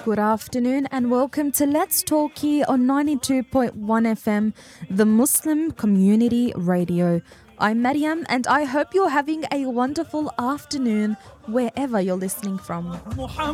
Good afternoon and welcome to Let's Talk here on 92.1 FM, the Muslim Community Radio. I'm Mariam and I hope you're having a wonderful afternoon wherever you're listening from.